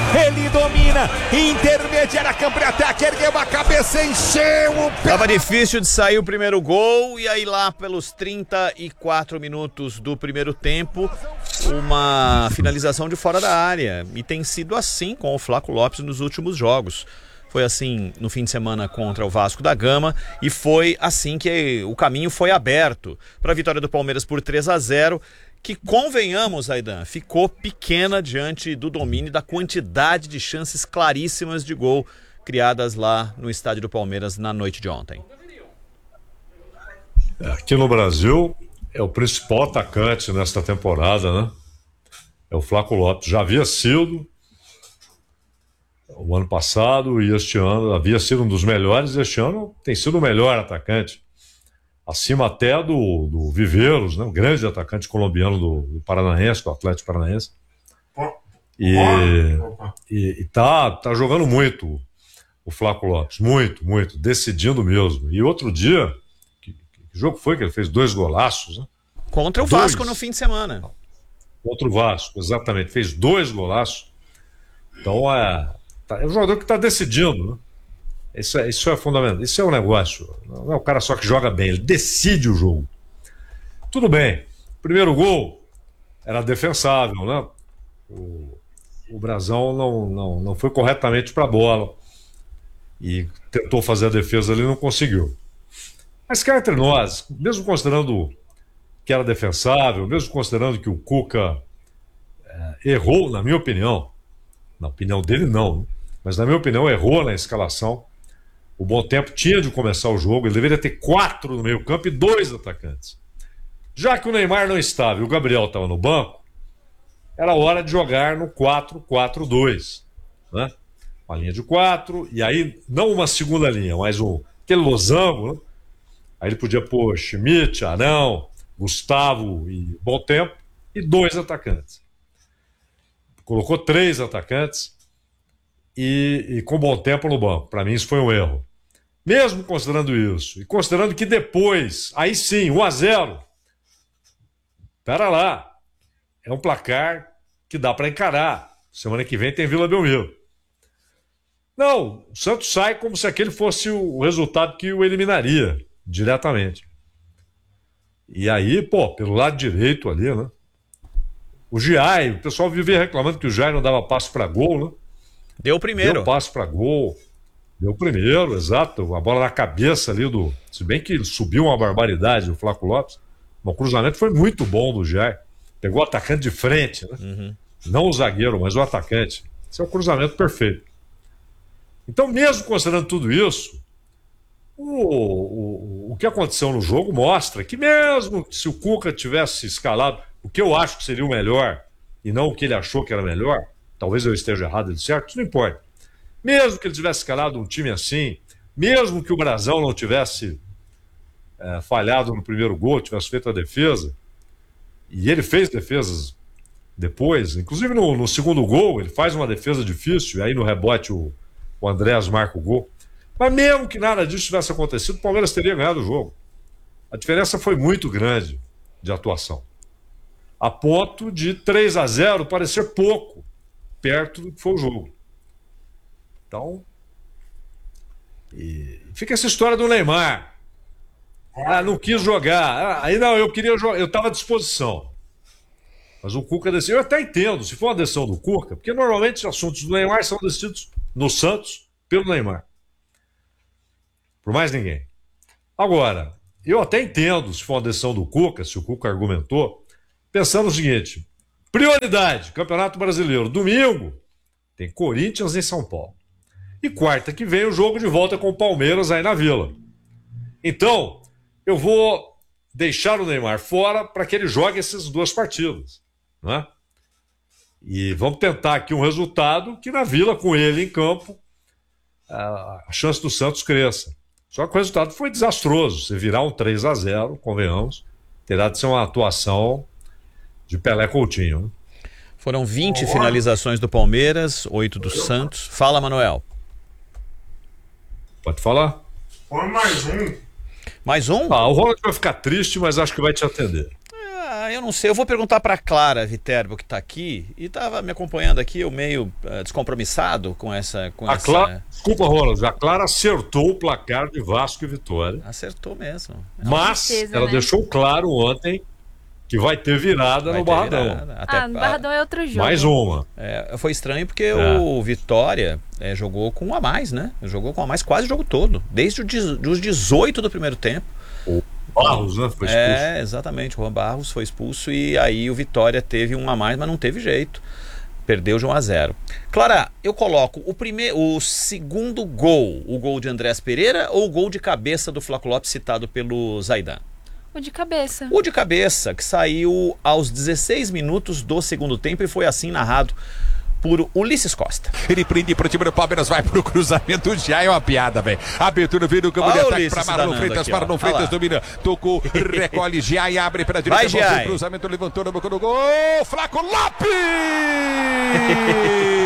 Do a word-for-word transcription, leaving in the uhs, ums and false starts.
ele domina, intermediária, campo de ataque, ergueu a cabeça, encheu o pé. Tava difícil de sair o primeiro gol, e aí lá pelos trinta e quatro minutos do primeiro tempo, uma finalização de fora da área, e tem sido assim com o Flaco Lopes nos últimos jogos. Foi assim no fim de semana contra o Vasco da Gama, e foi assim que o caminho foi aberto para a vitória do Palmeiras por três a zero, que, convenhamos, Aidan, ficou pequena diante do domínio e da quantidade de chances claríssimas de gol criadas lá no estádio do Palmeiras na noite de ontem. Aqui no Brasil é o principal atacante nesta temporada, né? É o Flaco Lopes. Já havia sido o ano passado, e este ano havia sido um dos melhores, e este ano tem sido o melhor atacante, acima até do, do Viveiros, né? O grande atacante colombiano do, do Paranaense, do Atlético Paranaense, e, e, e tá, tá jogando muito o Flaco Lopes, muito, muito, decidindo mesmo. E outro dia, que, que jogo foi que ele fez dois golaços, né? Contra o dois. Vasco no fim de semana. Contra o Vasco, exatamente, fez dois golaços. Então é É um jogador que está decidindo, né? Isso é, isso é fundamental. Isso é um negócio. Não é o cara só que joga bem, ele decide o jogo. Tudo bem. Primeiro gol era defensável, né? O, o Brazão não, não, não foi corretamente para a bola e tentou fazer a defesa ali e não conseguiu. Mas cá entre nós, mesmo considerando que era defensável, mesmo considerando que o Cuca é, errou, na minha opinião, na opinião dele não, né? Mas na minha opinião errou na escalação. O Bom Tempo tinha de começar o jogo, ele deveria ter quatro no meio campo e dois atacantes. Já que o Neymar não estava e o Gabriel estava no banco, era hora de jogar no quatro quatro dois, né? Uma linha de quatro, e aí não uma segunda linha, mas um, aquele losango, né? Aí ele podia pôr Schmidt, Arão, Gustavo e Bom Tempo, e dois atacantes. Colocou três atacantes e, e com Bom Tempo no banco. Para mim isso foi um erro. Mesmo considerando isso, e considerando que depois, aí sim, um a zero, pera lá, é um placar que dá para encarar. Semana que vem tem Vila Belmiro. Não, o Santos sai como se aquele fosse o resultado que o eliminaria diretamente. E aí, pô, pelo lado direito ali, né? O Giai, o pessoal vivia reclamando que o Giai não dava passo para gol, né? Deu o primeiro. Deu passo para gol. Deu o primeiro, exato. A bola na cabeça ali do... Se bem que subiu uma barbaridade o Flaco Lopes. O cruzamento foi muito bom do Giai. Pegou o atacante de frente, né? Uhum. Não o zagueiro, mas o atacante. Esse é o cruzamento perfeito. Então, mesmo considerando tudo isso, o, o, o que aconteceu no jogo mostra que mesmo se o Cuca tivesse escalado o que eu acho que seria o melhor e não o que ele achou que era melhor, talvez eu esteja errado, ele certo, isso não importa. Mesmo que ele tivesse escalado um time assim, mesmo que o Brazão não tivesse é, falhado no primeiro gol, tivesse feito a defesa, e ele fez defesas depois, inclusive no, no segundo gol, ele faz uma defesa difícil, e aí no rebote o, o Andrés marca o gol. Mas mesmo que nada disso tivesse acontecido, o Palmeiras teria ganhado o jogo. A diferença foi muito grande de atuação. A ponto de três a zero parecer pouco, perto do que foi o jogo. Então, e fica essa história do Neymar. Ah, não quis jogar. Ah, aí não, eu queria jogar, eu estava à disposição. Mas o Cuca decidiu, eu até entendo, se for uma decisão do Cuca, porque normalmente os assuntos do Neymar são decididos no Santos pelo Neymar. Por mais ninguém. Agora, eu até entendo se for uma decisão do Cuca, se o Cuca argumentou, pensando o seguinte: prioridade, Campeonato Brasileiro, domingo tem Corinthians em São Paulo. E quarta que vem o jogo de volta com o Palmeiras aí na Vila. Então, eu vou deixar o Neymar fora para que ele jogue essas duas partidas, não é? E vamos tentar aqui um resultado que na Vila, com ele em campo, a chance do Santos cresça. Só que o resultado foi desastroso. Se virar um três a zero, convenhamos, terá de ser uma atuação de Pelé Coutinho, né? Foram vinte finalizações do Palmeiras, oito do Santos. Fala, Manuel. Pode falar? Põe mais um. Mais um? Ah, o Ronald vai ficar triste, mas acho que vai te atender. Ah, Ah, eu não sei. Eu vou perguntar pra Clara Viterbo, que tá aqui, e tava me acompanhando aqui, eu meio uh, descompromissado com essa... Com a essa... Clara, desculpa, Ronald, a Clara acertou o placar de Vasco e Vitória. Acertou mesmo. Mas certeza, ela né? deixou claro ontem que vai ter virada Vai no ter Barradão. virada. Até, Ah, no Barradão é outro jogo. Mais uma. É, foi estranho porque É. o Vitória é, jogou com um a mais, né? Jogou com um a mais quase o jogo todo. Desde os dezoito do primeiro tempo. O Barros, né? Foi expulso. É, exatamente. O Juan Barros foi expulso e aí o Vitória teve um a mais, mas não teve jeito. Perdeu de um a zero. Clara, eu coloco o primeiro, o segundo gol, o gol de Andrés Pereira ou o gol de cabeça do Flaco Lopes citado pelo Zaidan? O de cabeça. O de cabeça, que saiu aos dezesseis minutos do segundo tempo e foi assim narrado por Ulisses Costa. Ele prende pro time do Palmeiras, vai pro cruzamento, já é uma piada, velho. Abertura veio do campo Olha de o ataque Ulisses pra Marlon danando Freitas, aqui, ó. Marlon Olha Freitas lá. domina, tocou, recolhe, Giai abre pra direita, Vai, volta Giai. o cruzamento, levantou no boca do gol, Flaco Lopes!